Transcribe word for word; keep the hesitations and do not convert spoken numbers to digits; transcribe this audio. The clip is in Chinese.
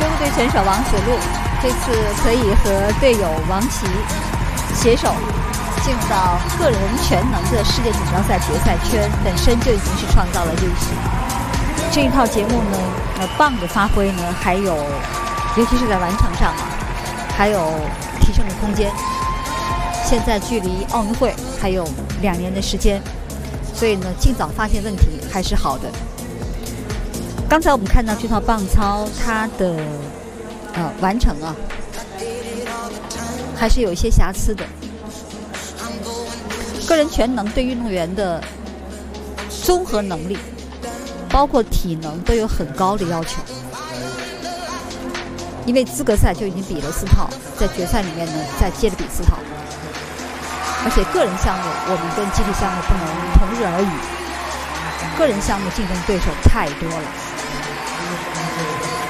中国队选手王子路这次可以和队友王琦携手进入到个人全能的世界锦标赛决赛圈，本身就已经是创造了历史。这一套节目呢，呃，棒的发挥呢，还有尤其是在完成上啊，还有提升的空间。现在距离奥运会还有两年的时间，所以呢，尽早发现问题还是好的。刚才我们看到这套棒操，它的呃完成啊，还是有一些瑕疵的。个人全能对运动员的综合能力，包括体能都有很高的要求。因为资格赛就已经比了四套，在决赛里面呢再接着比四套，而且个人项目我们跟集体项目不能同日而语，个人项目竞争对手太多了。